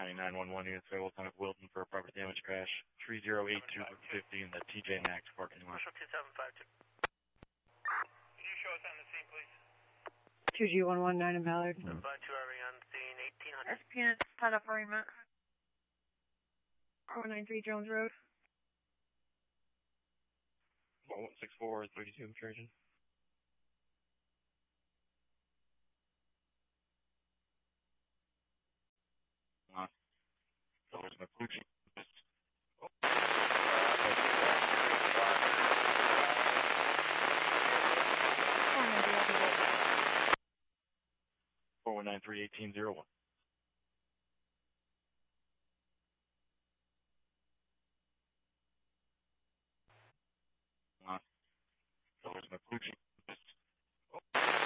County 911 units available on Wilton for a property damage crash. 308250 in the TJ Maxx parking lot. Commercial 2752. Can you show us on the scene, please? 2G119 in Ballard. 752 RV on scene, 1800. SPN, tied up arraignment. 493 Jones Road. 164 32 Trojan. So there's my blue jeep. 4193-1801. So there's my blue jeep.